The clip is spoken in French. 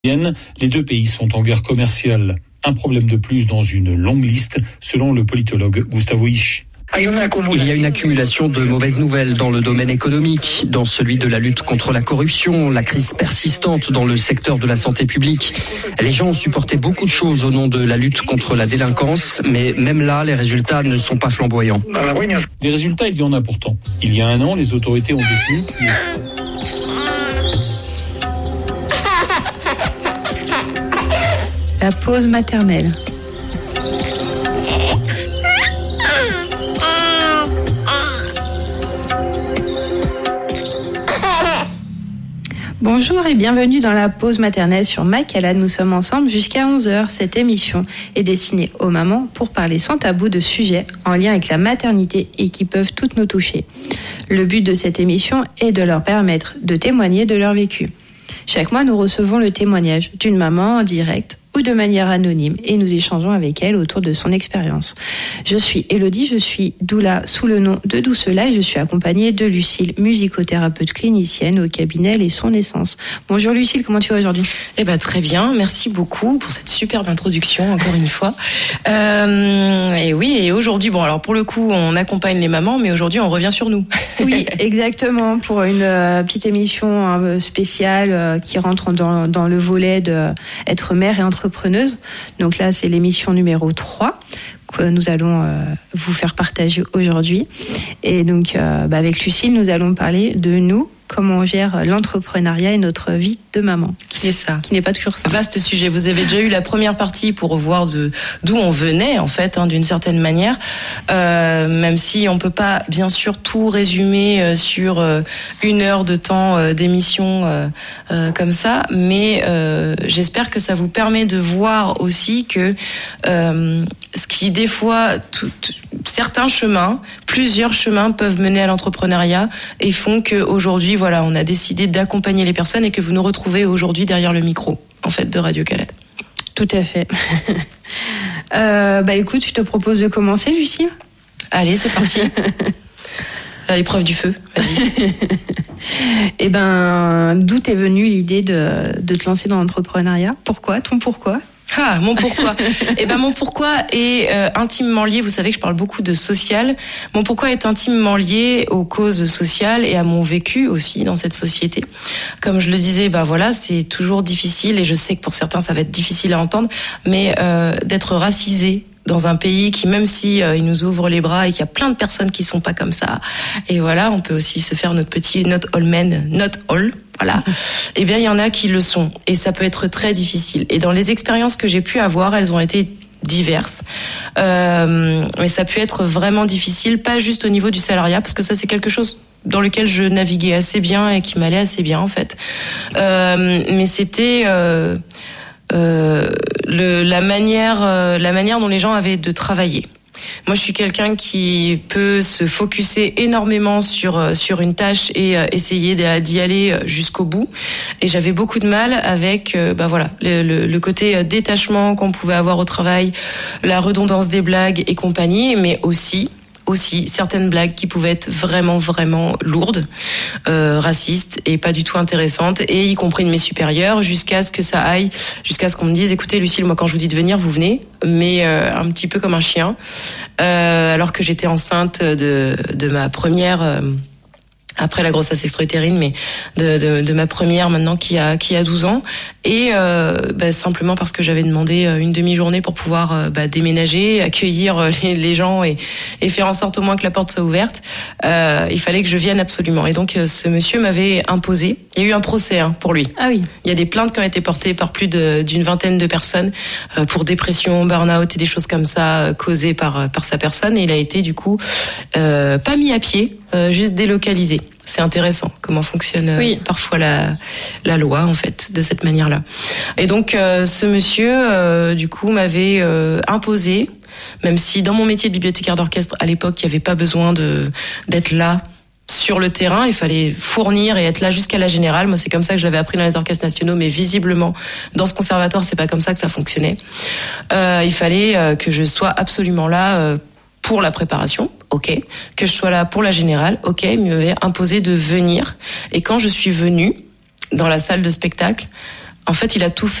Les deux pays sont en guerre commerciale. Un problème de plus dans une longue liste, selon le politologue Gustavo Isch. Il y a une accumulation de mauvaises nouvelles dans le domaine économique, dans celui de la lutte contre la corruption, la crise persistante dans le secteur de la santé publique. Les gens ont supporté beaucoup de choses au nom de la lutte contre la délinquance, mais même là, les résultats ne sont pas flamboyants. Des résultats, il y en a pourtant. Il y a un an, les autorités ont détenu... La pause maternelle. Bonjour et bienvenue dans la pause maternelle sur Macala. Nous sommes ensemble jusqu'à 11h. Cette émission est destinée aux mamans pour parler sans tabou de sujets en lien avec la maternité et qui peuvent toutes nous toucher. Le but de cette émission est de leur permettre de témoigner de leur vécu. Chaque mois, nous recevons le témoignage d'une maman en direct ou de manière anonyme et nous échangeons avec elle autour de son expérience. Je suis Élodie, je suis doula sous le nom de Doucela et je suis accompagnée de Lucille, musicothérapeute clinicienne au cabinet Les Sons Naissance. Bonjour Lucille, comment tu vas aujourd'hui ? Très bien, merci beaucoup pour cette superbe introduction encore une fois. Et aujourd'hui, alors pour le coup, on accompagne les mamans, mais aujourd'hui on revient sur nous. Oui, exactement, pour une petite émission spéciale qui rentre dans le volet de être mère et entrepreneuse. Donc là, c'est l'émission numéro 3 que nous allons vous faire partager aujourd'hui. Et donc, avec Lucille, nous allons parler de nous, comment on gère l'entrepreneuriat et notre vie de maman. C'est ça. Qui n'est pas toujours simple. Vaste sujet. Vous avez déjà eu la première partie pour voir d'où on venait, en fait, d'une certaine manière. Même si on peut pas, bien sûr, tout résumer sur 1 heure de temps d'émission comme ça. Mais j'espère que ça vous permet de voir aussi que ce qui, des fois, certains chemins, plusieurs chemins peuvent mener à l'entrepreneuriat et font qu'aujourd'hui, voilà, on a décidé d'accompagner les personnes et que vous nous retrouvez aujourd'hui derrière le micro, en fait, de Radio Calais. Tout à fait. Écoute, je te propose de commencer, Lucie. Allez, c'est parti. À l'épreuve du feu, vas-y. D'où t'es venue l'idée de te lancer dans l'entrepreneuriat ? Pourquoi ? Ton pourquoi ? Mon pourquoi. Mon pourquoi est intimement lié. Vous savez que je parle beaucoup de social. Mon pourquoi est intimement lié aux causes sociales et à mon vécu aussi dans cette société. Comme je le disais, c'est toujours difficile et je sais que pour certains ça va être difficile à entendre, mais d'être racisé dans un pays qui, même si il nous ouvre les bras et qu'il y a plein de personnes qui sont pas comme ça, et voilà, on peut aussi se faire notre petit not all men, not all. Voilà. Il y en a qui le sont. Et ça peut être très difficile. Et dans les expériences que j'ai pu avoir, elles ont été diverses. Mais ça peut être vraiment difficile, pas juste au niveau du salariat, parce que ça, c'est quelque chose dans lequel je naviguais assez bien et qui m'allait assez bien, en fait. Mais c'était la manière dont les gens avaient de travailler. Moi, je suis quelqu'un qui peut se focuser énormément sur une tâche et essayer d'y aller jusqu'au bout. Et j'avais beaucoup de mal avec le côté détachement qu'on pouvait avoir au travail, la redondance des blagues et compagnie, mais aussi certaines blagues qui pouvaient être vraiment, vraiment lourdes, racistes et pas du tout intéressantes, et y compris de mes supérieurs, jusqu'à ce qu'on me dise, écoutez Lucille, moi quand je vous dis de venir, vous venez, mais un petit peu comme un chien, alors que j'étais enceinte de ma première... après la grossesse extra-utérine, mais de ma première maintenant qui a 12 ans, et simplement parce que j'avais demandé une demi-journée pour pouvoir déménager, accueillir les gens et faire en sorte au moins que la porte soit ouverte. Il fallait que je vienne absolument, et donc ce monsieur m'avait imposé. Il y a eu un procès pour lui. Ah oui. Il y a des plaintes qui ont été portées par plus d'une vingtaine de personnes pour dépression, burn-out et des choses comme ça causées par sa personne, et il a été du coup pas mis à pied, juste délocalisé. C'est intéressant comment fonctionne parfois la loi, en fait, de cette manière-là. Et donc ce monsieur du coup m'avait imposé, même si dans mon métier de bibliothécaire d'orchestre à l'époque il n'y avait pas besoin d'être là sur le terrain, il fallait fournir et être là jusqu'à la générale. Moi, c'est comme ça que je l'avais appris dans les orchestres nationaux, mais visiblement, dans ce conservatoire, c'est pas comme ça que ça fonctionnait. Il fallait que je sois absolument là pour la préparation, ok, que je sois là pour la générale, ok, il m'avait imposé de venir. Et quand je suis venue dans la salle de spectacle, En fait, il a tout fait